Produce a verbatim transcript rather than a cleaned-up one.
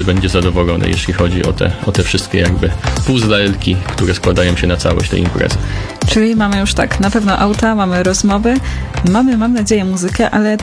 będzie zadowolony, jeśli chodzi o te, o te wszystkie jakby puzzlelki, które składają się na całość tej imprezy. Czyli mamy już tak, na pewno auta, mamy rozmowy, mamy, mam nadzieję, muzykę, ale